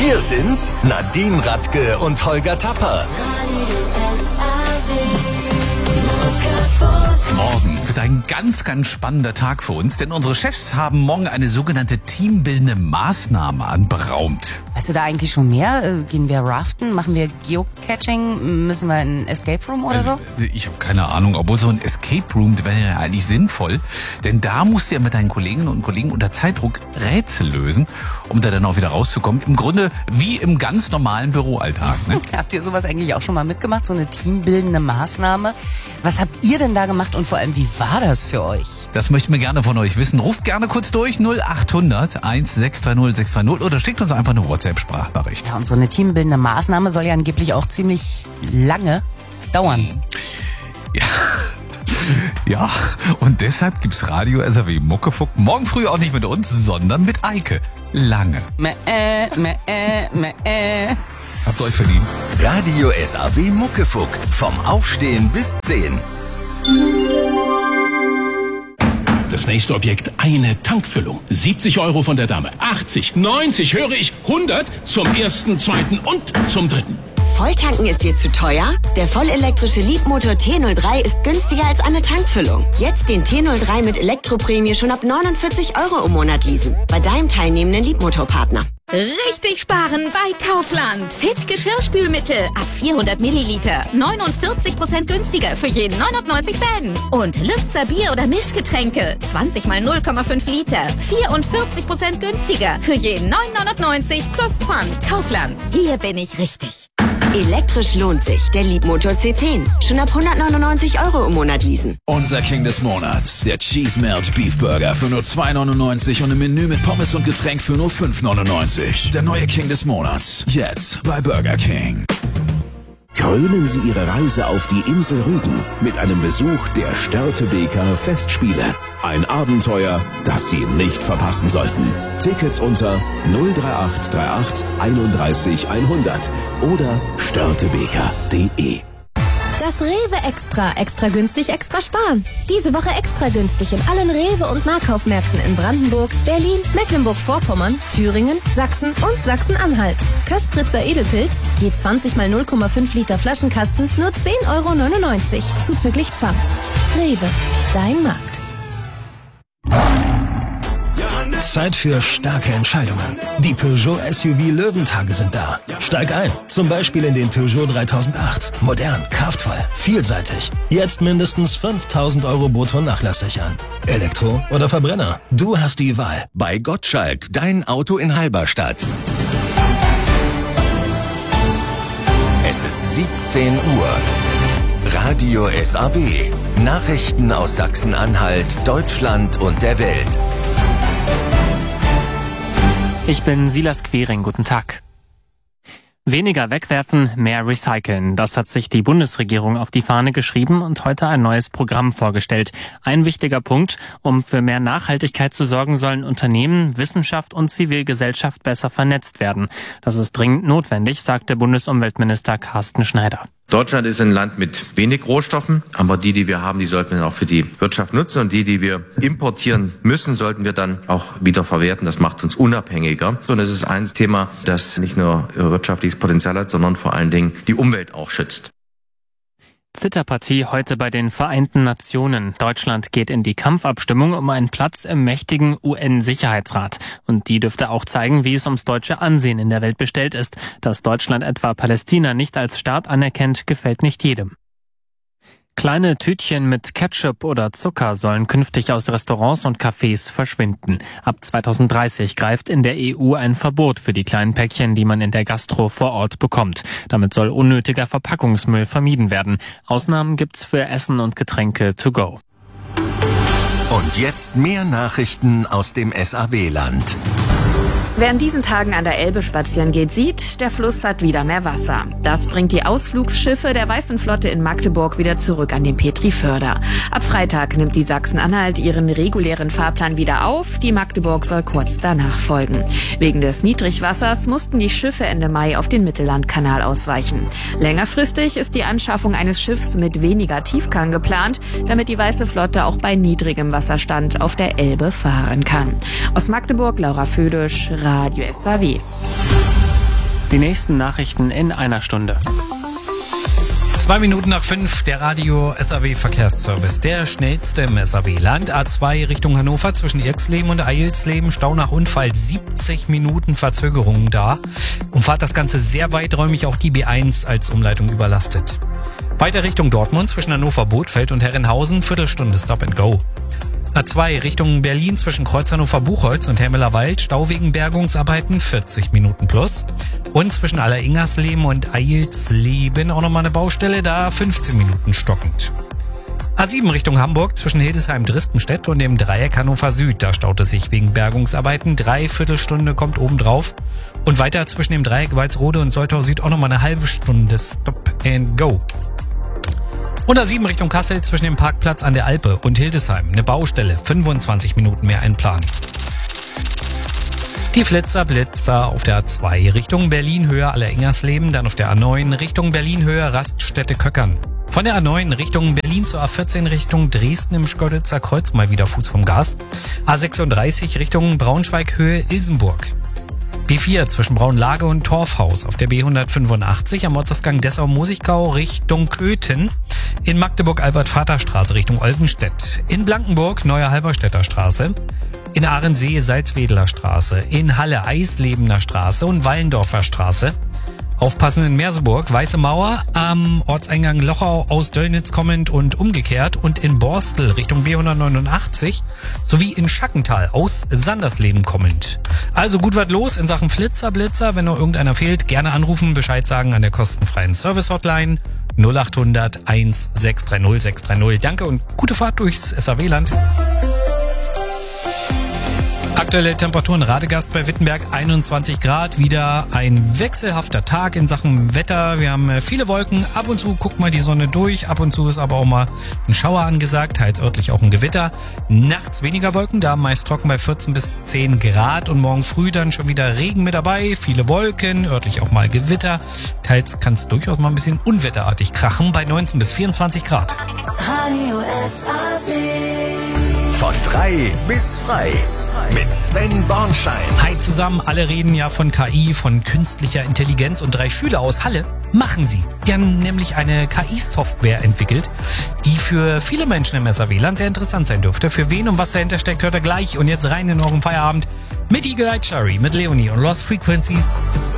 Hier sind Nadine Radke und Holger Tapper. Morgen wird ein ganz, ganz spannender Tag für uns, denn unsere Chefs haben morgen eine sogenannte teambildende Maßnahme anberaumt. Weißt du da eigentlich schon mehr? Gehen wir raften? Machen wir Geocaching? Müssen wir in ein Escape Room oder so? Ich habe keine Ahnung, obwohl so ein Escape Room wäre ja eigentlich sinnvoll, denn da musst du ja mit deinen Kolleginnen und Kollegen unter Zeitdruck Rätsel lösen, um da dann auch wieder rauszukommen. Im Grunde wie im ganz normalen Büroalltag. Ne? Habt ihr sowas eigentlich auch schon mal mitgemacht? So eine teambildende Maßnahme? Was habt ihr denn da gemacht und vor allem, wie war das für euch? Das möchten wir gerne von euch wissen. Ruft gerne kurz durch 0800 1630 630 oder schickt uns einfach eine WhatsApp-Sprachnachricht. Ja, und so eine teambildende Maßnahme soll ja angeblich auch ziemlich lange dauern. Ja. Ja, und deshalb gibt's Radio SAW Muckefuck morgen früh auch nicht mit uns, sondern mit Eike. Lange. Habt ihr euch verdient. Radio SAW Muckefuck. Vom Aufstehen bis 10. Das nächste Objekt, eine Tankfüllung. 70 € von der Dame. 80, 90, höre ich, 100 zum ersten, zweiten und zum dritten. Volltanken ist dir zu teuer? Der vollelektrische Leapmotor T03 ist günstiger als eine Tankfüllung. Jetzt den T03 mit Elektroprämie schon ab 49 € im Monat leasen. Bei deinem teilnehmenden Leapmotor-Partner. Richtig sparen bei Kaufland. Fit Geschirrspülmittel ab 400 Milliliter. 49% günstiger für jeden 99 Cent. Und Lübzer Bier- oder Mischgetränke. 20 mal 0,5 Liter. 44% günstiger für jeden 9,99 plus Pfand. Kaufland. Hier bin ich richtig. Elektrisch lohnt sich. Der Leapmotor C10. Schon ab 199 € im Monat leasen. Unser King des Monats. Der Cheese Melt Beef Burger für nur 2,99 und ein Menü mit Pommes und Getränk für nur 5,99. Der neue King des Monats. Jetzt bei Burger King. Krönen Sie Ihre Reise auf die Insel Rügen mit einem Besuch der Störtebeker Festspiele. Ein Abenteuer, das Sie nicht verpassen sollten. Tickets unter 03838 31 100 oder störtebeker.de. Das Rewe extra günstig, extra sparen. Diese Woche extra günstig in allen Rewe- und Nahkaufmärkten in Brandenburg, Berlin, Mecklenburg-Vorpommern, Thüringen, Sachsen und Sachsen-Anhalt. Köstritzer Edelpilz, je 20 mal 0,5 Liter Flaschenkasten, nur 10,99 € zuzüglich Pfand. Rewe, dein Markt. Zeit für starke Entscheidungen. Die Peugeot SUV Löwentage sind da. Steig ein, zum Beispiel in den Peugeot 3008. Modern, kraftvoll, vielseitig. Jetzt mindestens 5.000 € brutto nachlasssichern. Elektro oder Verbrenner? Du hast die Wahl. Bei Gottschalk, dein Auto in Halberstadt. Es ist 17 Uhr. Radio SAW. Nachrichten aus Sachsen-Anhalt, Deutschland und der Welt. Ich bin Silas Quering, guten Tag. Weniger wegwerfen, mehr recyceln. Das hat sich die Bundesregierung auf die Fahne geschrieben und heute ein neues Programm vorgestellt. Ein wichtiger Punkt: um für mehr Nachhaltigkeit zu sorgen, sollen Unternehmen, Wissenschaft und Zivilgesellschaft besser vernetzt werden. Das ist dringend notwendig, sagte Bundesumweltminister Carsten Schneider. Deutschland ist ein Land mit wenig Rohstoffen, aber die wir haben, die sollten wir auch für die Wirtschaft nutzen, und die wir importieren müssen, sollten wir dann auch wieder verwerten. Das macht uns unabhängiger. Und es ist ein Thema, das nicht nur wirtschaftliches Potenzial hat, sondern vor allen Dingen die Umwelt auch schützt. Zitterpartie heute bei den Vereinten Nationen. Deutschland geht in die Kampfabstimmung um einen Platz im mächtigen UN-Sicherheitsrat. Und die dürfte auch zeigen, wie es ums deutsche Ansehen in der Welt bestellt ist. Dass Deutschland etwa Palästina nicht als Staat anerkennt, gefällt nicht jedem. Kleine Tütchen mit Ketchup oder Zucker sollen künftig aus Restaurants und Cafés verschwinden. Ab 2030 greift in der EU ein Verbot für die kleinen Päckchen, die man in der Gastro vor Ort bekommt. Damit soll unnötiger Verpackungsmüll vermieden werden. Ausnahmen gibt's für Essen und Getränke to go. Und jetzt mehr Nachrichten aus dem SAW-Land. Wer in diesen Tagen an der Elbe spazieren geht, sieht, der Fluss hat wieder mehr Wasser. Das bringt die Ausflugsschiffe der Weißen Flotte in Magdeburg wieder zurück an den Petriförder. Ab Freitag nimmt die Sachsen-Anhalt ihren regulären Fahrplan wieder auf. Die Magdeburg soll kurz danach folgen. Wegen des Niedrigwassers mussten die Schiffe Ende Mai auf den Mittellandkanal ausweichen. Längerfristig ist die Anschaffung eines Schiffs mit weniger Tiefgang geplant, damit die Weiße Flotte auch bei niedrigem Wasserstand auf der Elbe fahren kann. Aus Magdeburg, Laura Födisch, Radio SAW. Die nächsten Nachrichten in einer Stunde. 2 Minuten nach 5, der Radio SAW Verkehrsservice. Der schnellste im SAW-Land. A2 Richtung Hannover zwischen Irxleben und Eilsleben. Stau nach Unfall, 70 Minuten Verzögerung da. Umfahrt das Ganze sehr weiträumig, auch die B1 als Umleitung überlastet. Weiter Richtung Dortmund zwischen Hannover-Bothfeld und Herrenhausen, Viertelstunde Stop and Go. A2 Richtung Berlin zwischen Kreuz Hannover-Buchholz und Hermelerwald, Stau wegen Bergungsarbeiten, 40 Minuten plus. Und zwischen Alleringersleben und Eilsleben auch nochmal eine Baustelle, da 15 Minuten stockend. A7 Richtung Hamburg zwischen Hildesheim-Drispenstedt und dem Dreieck Hannover Süd, da staut es sich wegen Bergungsarbeiten, 3/4 Stunde kommt obendrauf. Und weiter zwischen dem Dreieck Walsrode und Soltau Süd auch nochmal eine halbe Stunde Stop and Go. Und A7 Richtung Kassel zwischen dem Parkplatz an der Alpe und Hildesheim. Eine Baustelle, 25 Minuten mehr einplanen. Die Blitzer auf der A2 Richtung Berlin-Höhe Alleringersleben, dann auf der A9 Richtung Berlin-Höhe Raststätte Köckern. Von der A9 Richtung Berlin zur A14 Richtung Dresden im Schkeuditzer Kreuz mal wieder Fuß vom Gas. A36 Richtung Braunschweig-Höhe Ilsenburg. B4 zwischen Braunlage und Torfhaus auf der B185 am Ortsausgang Dessau-Mosigkau Richtung Köthen. In Magdeburg Albert-Vater-Straße Richtung Olvenstedt. In Blankenburg Neue Halberstädter Straße. In Ahrensee Salzwedeler Straße. In Halle Eislebener Straße und Wallendorfer Straße. Aufpassen in Merseburg, Weiße Mauer, am Ortseingang Lochau aus Döllnitz kommend und umgekehrt und in Borstel Richtung B189 sowie in Schackental aus Sandersleben kommend. Also gut was los in Sachen Blitzer. Wenn noch irgendeiner fehlt, gerne anrufen, Bescheid sagen an der kostenfreien Service-Hotline 0800 1630 630. Danke und gute Fahrt durchs SAW-Land. Aktuelle Temperaturen Radegast bei Wittenberg 21 Grad. Wieder ein wechselhafter Tag in Sachen Wetter. Wir haben viele Wolken. Ab und zu guckt mal die Sonne durch. Ab und zu ist aber auch mal ein Schauer angesagt. Teils örtlich auch ein Gewitter. Nachts weniger Wolken. Da meist trocken bei 14 bis 10 Grad. Und morgen früh dann schon wieder Regen mit dabei. Viele Wolken. Örtlich auch mal Gewitter. Teils kann es durchaus mal ein bisschen unwetterartig krachen bei 19 bis 24 Grad. Radio SAW. Von 3 bis frei. Mit Sven Bornschein. Hi zusammen, alle reden ja von KI, von künstlicher Intelligenz und 3 Schüler aus Halle machen sie. Die haben nämlich eine KI-Software entwickelt, die für viele Menschen im SAW-Land sehr interessant sein dürfte. Für wen und was dahinter steckt, hört ihr gleich. Und jetzt rein in euren Feierabend mit Eagle Eye Cherry, mit Leonie und Lost Frequencies.